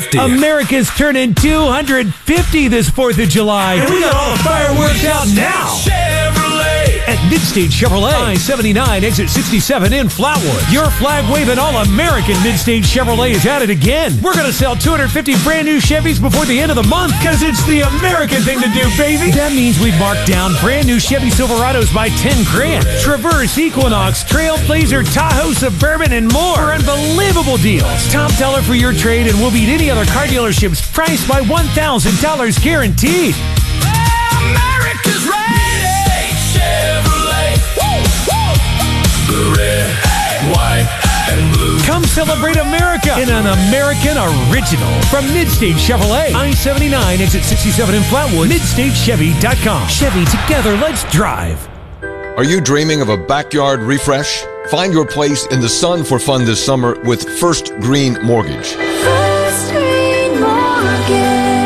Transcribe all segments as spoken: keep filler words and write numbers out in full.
fifty. America's turning two hundred fifty this fourth of July. And we got all the fireworks out now. Chevrolet. At Midstage Chevrolet, I seventy-nine, exit sixty-seven in Flatwood. Your flag-waving all-American Midstage Chevrolet is at it again. We're going to sell two hundred fifty brand new Chevys before the end of the month because it's the American thing to do, baby. That means we've marked down brand new Chevy Silverados by ten grand. Traverse, Equinox, Trailblazer, Tahoe, Suburban, and more for unbelievable deals. Top dollar for your trade and we'll beat any other car dealership's price by one thousand dollars guaranteed. America's ready. Chevrolet. Woo, woo. The red, white, and blue. Come celebrate America in an American original from Midstage Chevrolet. I seventy-nine, exit sixty-seven in Flatwood. Midstage Chevy dot com. Chevy, together, let's drive. Are you dreaming of a backyard refresh? Find your place in the sun for fun this summer with First Green Mortgage. First Green Mortgage.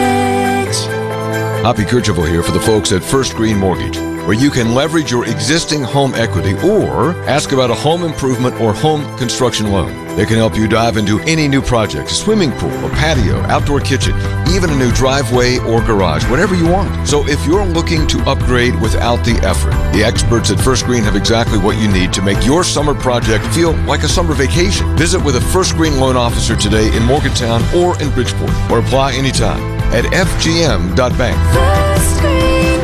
Hoppy Kercheval here for the folks at First Green Mortgage, where you can leverage your existing home equity or ask about a home improvement or home construction loan. They can help you dive into any new project, a swimming pool, a patio, outdoor kitchen, even a new driveway or garage, whatever you want. So if you're looking to upgrade without the effort, the experts at First Green have exactly what you need to make your summer project feel like a summer vacation. Visit with a First Green loan officer today in Morgantown or in Bridgeport, or apply anytime at f g m dot bank. First Green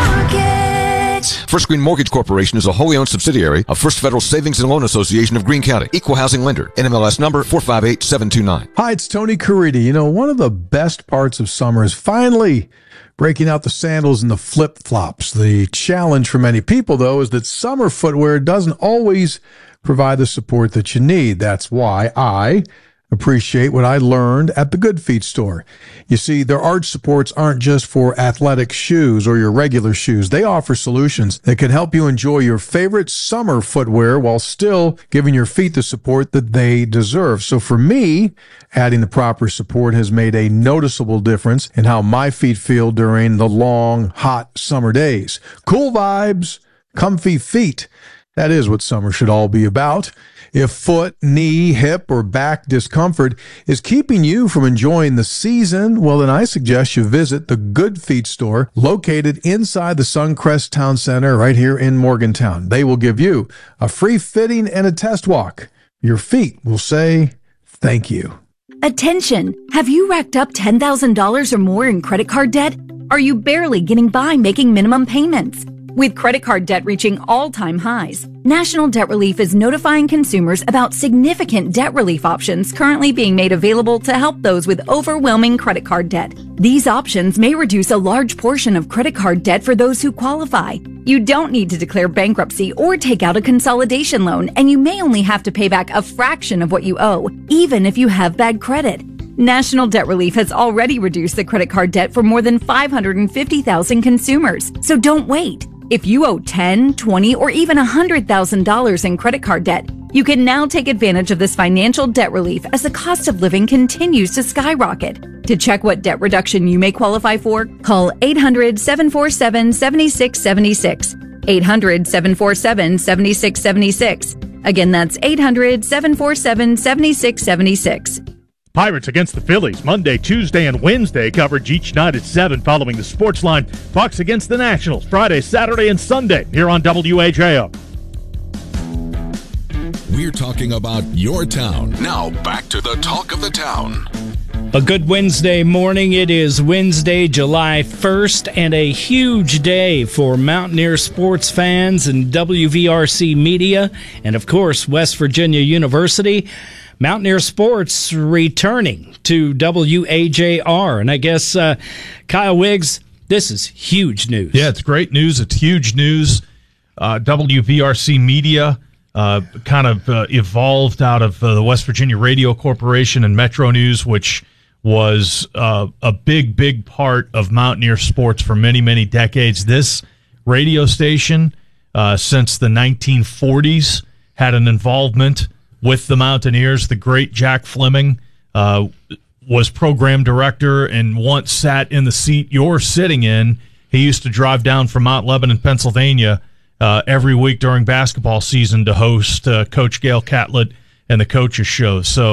Mortgage. First Green Mortgage Corporation is a wholly owned subsidiary of First Federal Savings and Loan Association of Greene County. Equal housing lender. N M L S number four five eight seven two nine. Hi, it's Tony Caridi. You know, one of the best parts of summer is finally breaking out the sandals and the flip-flops. The challenge for many people, though, is that summer footwear doesn't always provide the support that you need. That's why I appreciate what I learned at the Good Feet store. You see, their arch supports aren't just for athletic shoes or your regular shoes. They offer solutions that can help you enjoy your favorite summer footwear while still giving your feet the support that they deserve. So for me, adding the proper support has made a noticeable difference in how my feet feel during the long, hot summer days. Cool vibes, comfy feet. That is what summer should all be about. If foot, knee, hip, or back discomfort is keeping you from enjoying the season, well, then I suggest you visit the Good Feet store located inside the Suncrest Town Center right here in Morgantown. They will give you a free fitting and a test walk. Your feet will say thank you. Attention! Have you racked up ten thousand dollars or more in credit card debt? Are you barely getting by making minimum payments? With credit card debt reaching all-time highs, National Debt Relief is notifying consumers about significant debt relief options currently being made available to help those with overwhelming credit card debt. These options may reduce a large portion of credit card debt for those who qualify. You don't need to declare bankruptcy or take out a consolidation loan, and you may only have to pay back a fraction of what you owe, even if you have bad credit. National Debt Relief has already reduced the credit card debt for more than five hundred fifty thousand consumers, so don't wait. If you owe ten, twenty, or even one hundred thousand dollars in credit card debt, you can now take advantage of this financial debt relief as the cost of living continues to skyrocket. To check what debt reduction you may qualify for, call eight hundred, seven four seven, seven six seven six. eight hundred, seven four seven, seven six seven six. Again, that's eight hundred, seven four seven, seven six seven six. Pirates against the Phillies, Monday, Tuesday, and Wednesday. Coverage each night at seven following the Sports Line. Bucks against the Nationals, Friday, Saturday, and Sunday here on W A J O. We're talking about your town. Now back to the talk of the town. A good Wednesday morning. It is Wednesday, July first, and a huge day for Mountaineer sports fans and W V R C media, and of course, West Virginia University. Mountaineer sports returning to W A J R. And I guess, uh, Kyle Wiggs, this is huge news. Yeah, it's great news. It's huge news. Uh, W V R C Media uh, kind of uh, evolved out of uh, the West Virginia Radio Corporation and Metro News, which was uh, a big, big part of Mountaineer sports for many, many decades. This radio station, uh, since the nineteen forties, had an involvement with the Mountaineers. The great Jack Fleming uh, was program director and once sat in the seat you're sitting in. He used to drive down from Mount Lebanon, Pennsylvania, uh, every week during basketball season to host uh, Coach Gail Catlett and the Coaches Show. So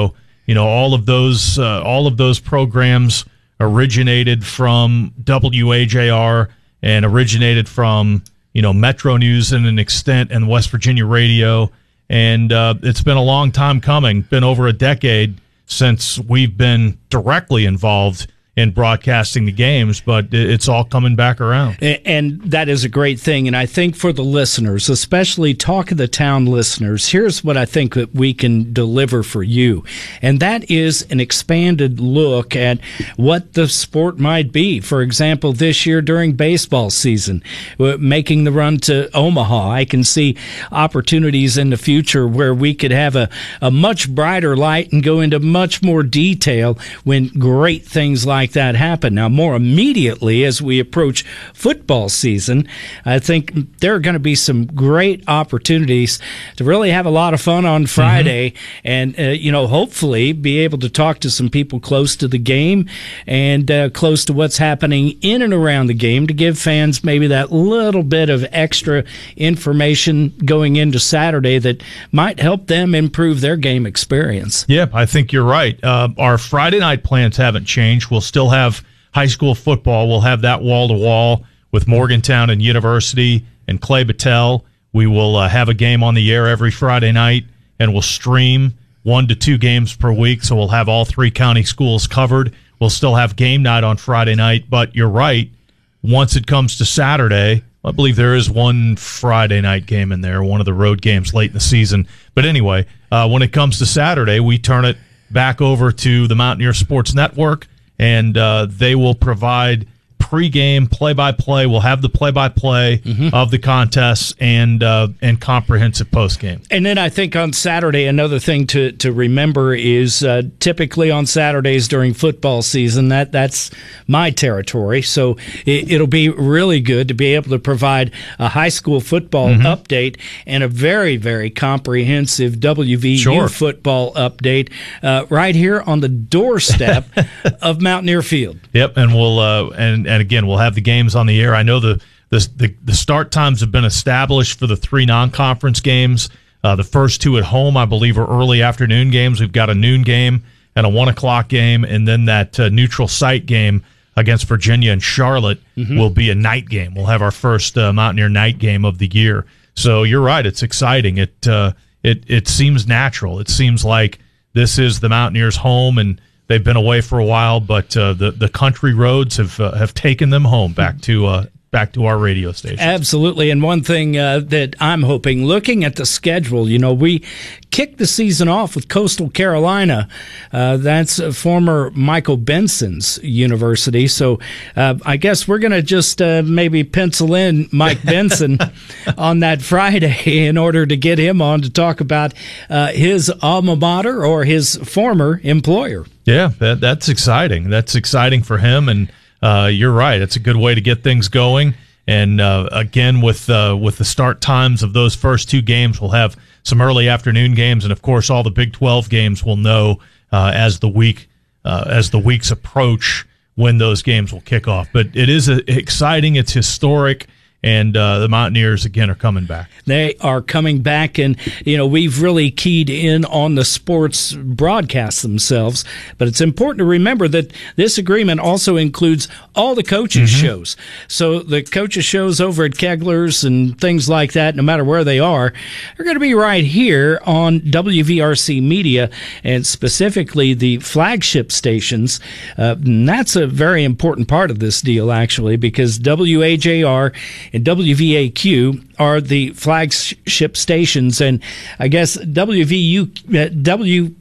You know, all of those uh, all of those programs originated from W A J R and originated from, you know, Metro News in an extent and West Virginia Radio. And uh, it's been a long time coming, been over a decade since we've been directly involved in broadcasting the games, but it's all coming back around. And that is a great thing. And I think for the listeners, especially Talk of the Town listeners, here's what I think that we can deliver for you. And that is an expanded look at what the sport might be. For example, this year during baseball season, making the run to Omaha, I can see opportunities in the future where we could have a, a much brighter light and go into much more detail when great things like that happen. Now, more immediately as we approach football season, I think there are going to be some great opportunities to really have a lot of fun on Friday mm-hmm. and, uh, you know, hopefully be able to talk to some people close to the game and uh, close to what's happening in and around the game to give fans maybe that little bit of extra information going into Saturday that might help them improve their game experience. Yeah, I think you're right. Uh, our Friday night plans haven't changed. We'll still have high school football. We'll have that wall-to-wall with Morgantown and University and Clay Battelle. We will uh, have a game on the air every Friday night, and we'll stream one to two games per week, so we'll have all three county schools covered. We'll still have game night on Friday night, but you're right. Once it comes to Saturday, I believe there is one Friday night game in there, one of the road games late in the season. But anyway, uh, when it comes to Saturday, we turn it back over to the Mountaineer Sports Network, and uh, they will provide pregame play-by-play. We'll have the play-by-play mm-hmm. of the contests and uh, and comprehensive postgame. And then I think on Saturday, another thing to, to remember is uh, typically on Saturdays during football season, that that's my territory. So it, it'll be really good to be able to provide a high school football mm-hmm. update and a very, very comprehensive W V U sure. football update uh, right here on the doorstep of Mountaineer Field. Yep, and we'll uh, and and again we'll have the games on the air. I know the the the, the start times have been established for the three non-conference games. Uh, the first two at home, I believe, are early afternoon games. We've got a noon game and a one o'clock game, and then that uh, neutral site game against Virginia and Charlotte mm-hmm. will be a night game. We'll have our first uh, Mountaineer night game of the year. So you're right; it's exciting. It uh, it it seems natural. It seems like this is the Mountaineers' home, and they've been away for a while, but uh, the the country roads have uh, have taken them home back to uh, back to our radio station. Absolutely, and one thing uh, that I'm hoping, looking at the schedule, you know, we kicked the season off with Coastal Carolina. Uh, that's uh, former Michael Benson's university, so uh, I guess we're going to just uh, maybe pencil in Mike Benson on that Friday in order to get him on to talk about uh, his alma mater or his former employer. Yeah, that, that's exciting. That's exciting for him, and uh, you're right. It's a good way to get things going. And uh, again, with uh, with the start times of those first two games, we'll have some early afternoon games, and of course, all the Big twelve games we'll know uh, as the week uh, as the weeks approach when those games will kick off. But it is uh, exciting. It's historic. And uh, the Mountaineers, again, are coming back. They are coming back, and, you know, we've really keyed in on the sports broadcasts themselves, but it's important to remember that this agreement also includes all the coaches' mm-hmm. shows. So the coaches' shows over at Kegler's and things like that, no matter where they are, are going to be right here on W V R C Media, and specifically the flagship stations. Uh, and that's a very important part of this deal, actually, because W A J R and W V A Q are the flagship stations, and I guess W V U, uh, W,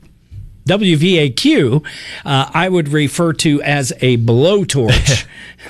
W V A Q, uh, I would refer to as a blowtorch,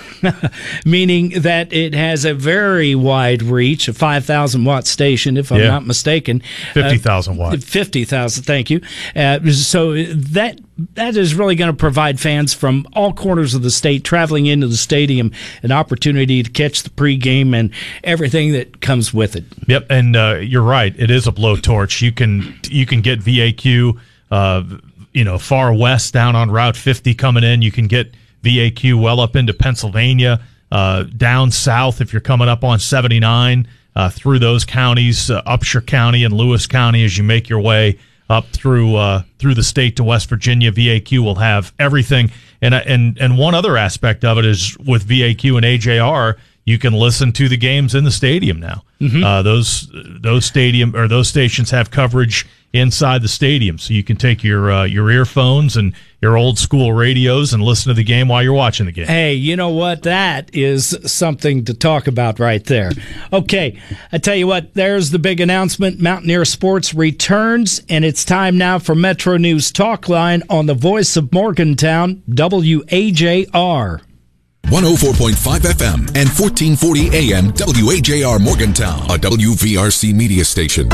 meaning that it has a very wide reach, a five thousand watt station, if I'm yeah. not mistaken. fifty thousand uh, watt. fifty thousand, thank you. Uh, so that that is really going to provide fans from all corners of the state traveling into the stadium an opportunity to catch the pregame and everything that comes with it. Yep, and uh, you're right. It is a blowtorch. You can you can get V A Q, uh, you know, far west down on Route fifty coming in. You can get V A Q well up into Pennsylvania, uh, down south if you're coming up on seventy-nine, uh, through those counties, uh, Upshur County and Lewis County as you make your way up through uh, through the state to West Virginia. V A Q will have everything. And and and one other aspect of it is with V A Q and A J R, you can listen to the games in the stadium now. Mm-hmm. Uh, those those stadium or those stations have coverage inside the stadium, so you can take your uh, your earphones and your old school radios and listen to the game while you're watching the game. Hey, you know what? That is something to talk about right there. Okay, I tell you what, there's the big announcement. Mountaineer Sports returns, and it's time now for Metro News Talk Line on the voice of Morgantown, W A J R. one oh four point five F M and fourteen forty A M W A J R Morgantown, a W V R C media station.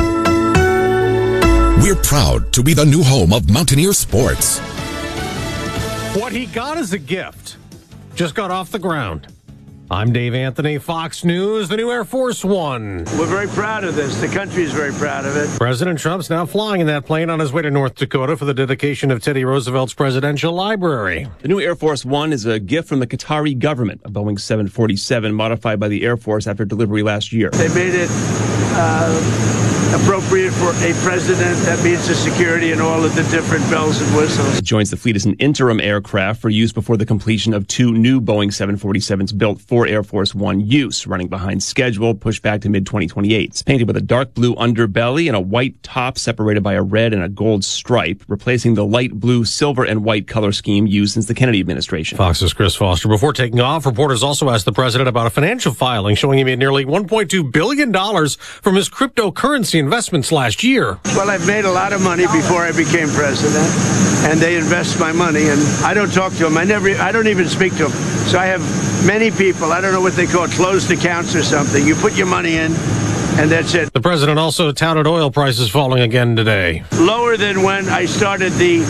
We're proud to be the new home of Mountaineer Sports. What he got as a gift just got off the ground. I'm Dave Anthony, Fox News, the new Air Force One. We're very proud of this. The country is very proud of it. President Trump's now flying in that plane on his way to North Dakota for the dedication of Teddy Roosevelt's presidential library. The new Air Force One is a gift from the Qatari government, a Boeing seven forty-seven modified by the Air Force after delivery last year. They made it uh, appropriate for a president. That means the security and all of the different bells and whistles. It joins the fleet as an interim aircraft for use before the completion of two new Boeing seven forty-sevens built for Air Force One use, running behind schedule, pushed back to mid twenty twenty-eight. It's painted with a dark blue underbelly and a white top separated by a red and a gold stripe, replacing the light blue, silver, and white color scheme used since the Kennedy administration. Fox's Chris Foster. Before taking off, reporters also asked the president about a financial filing showing he made nearly one point two billion dollars from his cryptocurrency investments last year. Well, I've made a lot of money before I became president, and they invest my money, and I don't talk to them. I never, I don't even speak to them. So I have many people, I don't know what they call it, closed accounts or something. You put your money in, and that's it. The president also touted oil prices falling again today. Lower than when I started the,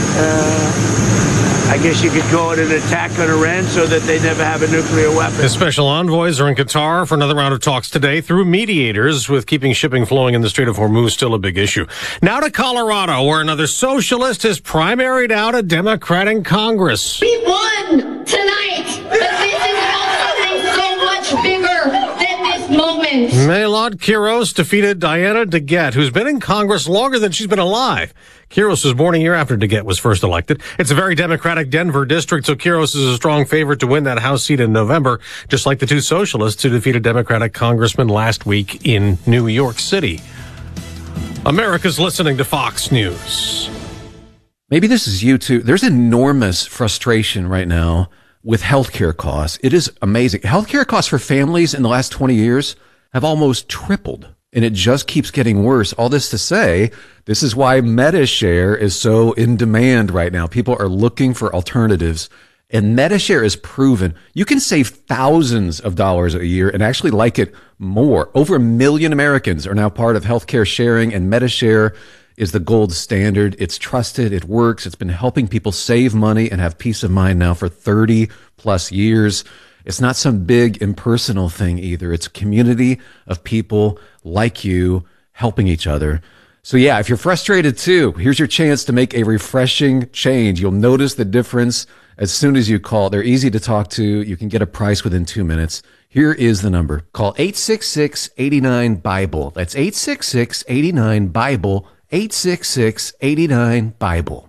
uh, I guess you could call it an attack on Iran so that they never have a nuclear weapon. His special envoys are in Qatar for another round of talks today through mediators, with keeping shipping flowing in the Strait of Hormuz still a big issue. Now to Colorado, where another socialist has primaried out a Democrat in Congress. We won tonight, but this is also so much bigger than this moment. Maylard Quiros defeated Diana DeGette, who's been in Congress longer than she's been alive. Quiros was born a year after DeGette was first elected. It's a very Democratic Denver district, so Quiros is a strong favorite to win that House seat in November, just like the two socialists who defeated Democratic congressman last week in New York City. America's listening to Fox News. Maybe this is you too. There's enormous frustration right now with healthcare costs. It is amazing. Healthcare costs for families in the last twenty years have almost tripled, and it just keeps getting worse. All this to say, this is why MediShare is so in demand right now. People are looking for alternatives, and MediShare is proven you can save thousands of dollars a year and actually like it more. Over a million Americans are now part of healthcare sharing, and MediShare is the gold standard. It's trusted. It works. It's been helping people save money and have peace of mind now for thirty plus years. It's not some big impersonal thing either. It's a community of people like you helping each other. So yeah, if you're frustrated too, here's your chance to make a refreshing change. You'll notice the difference as soon as you call. They're easy to talk to. You can get a price within two minutes. Here is the number. Call eight six six, eight nine, Bible. That's eight six six, eight nine, Bible. eight six six, eight nine, Bible.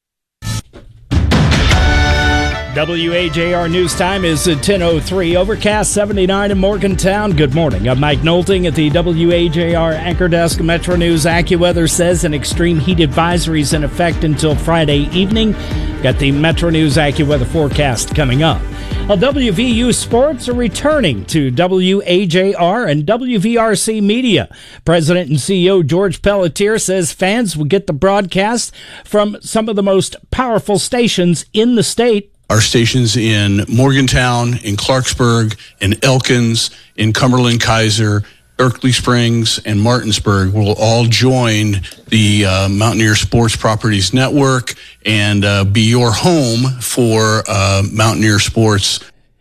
W A J R News Time is at ten oh three. Overcast seventy-nine in Morgantown. Good morning. I'm Mike Nolting at the W A J R Anchor Desk. Metro News AccuWeather says an extreme heat advisory is in effect until Friday evening. Got the Metro News AccuWeather forecast coming up. Well, W V U Sports are returning to W A J R and W V R C Media. President and C E O George Pelletier says fans will get the broadcast from some of the most powerful stations in the state. Our stations in Morgantown, in Clarksburg, in Elkins, in Cumberland, Kaiser, Berkeley Springs, and Martinsburg will all join the uh, Mountaineer Sports Properties Network and uh, be your home for uh, Mountaineer Sports.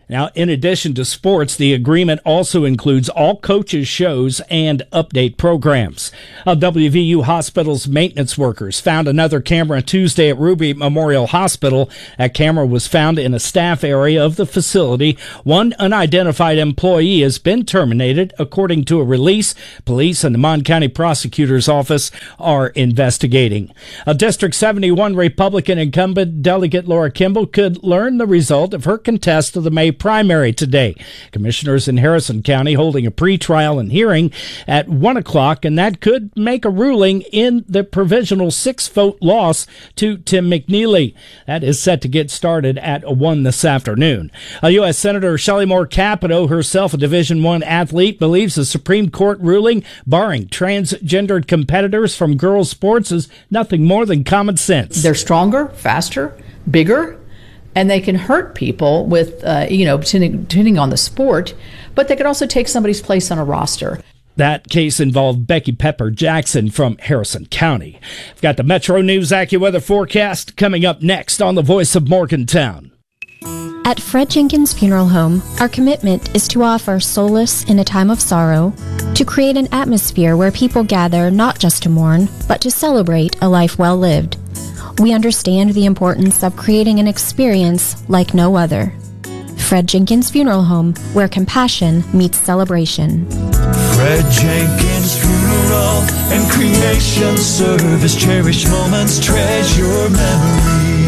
Now, in addition to sports, the agreement also includes all coaches' shows and update programs. Uh, W V U Hospital's maintenance workers found another camera Tuesday at Ruby Memorial Hospital. That camera was found in a staff area of the facility. One unidentified employee has been terminated, according to a release. Police and the Mon County Prosecutor's Office are investigating. A District seventy-one Republican incumbent Delegate Laura Kimball could learn the result of her contest of the May primary today. Commissioners in Harrison County holding a pretrial and hearing at one o'clock, and that could make a ruling in the provisional six-vote loss to Tim McNeely. That is set to get started at one this afternoon. A U S Senator Shelley Moore Capito, herself a Division I athlete, believes the Supreme Court ruling barring transgendered competitors from girls' sports is nothing more than common sense. They're stronger, faster, bigger, and they can hurt people with, uh, you know, depending, depending on the sport, but they could also take somebody's place on a roster. That case involved Becky Pepper Jackson from Harrison County. We've got the Metro News AccuWeather forecast coming up next on the Voice of Morgantown. At Fred Jenkins Funeral Home, our commitment is to offer solace in a time of sorrow, to create an atmosphere where people gather not just to mourn, but to celebrate a life well lived. We understand the importance of creating an experience like no other. Fred Jenkins Funeral Home, where compassion meets celebration. Fred Jenkins Funeral and Cremation Service. Cherish moments, treasure memories.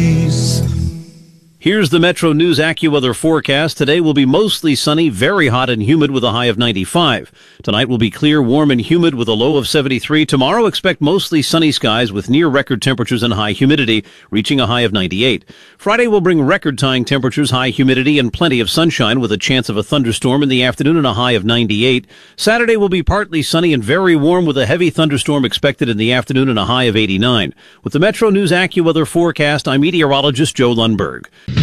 Here's the Metro News AccuWeather forecast. Today will be mostly sunny, very hot and humid with a high of ninety-five. Tonight will be clear, warm and humid with a low of seventy-three. Tomorrow expect mostly sunny skies with near record temperatures and high humidity, reaching a high of ninety-eight. Friday will bring record-tying temperatures, high humidity and plenty of sunshine with a chance of a thunderstorm in the afternoon and a high of ninety-eight. Saturday will be partly sunny and very warm with a heavy thunderstorm expected in the afternoon and a high of eighty-nine. With the Metro News AccuWeather forecast, I'm meteorologist Joe Lundberg.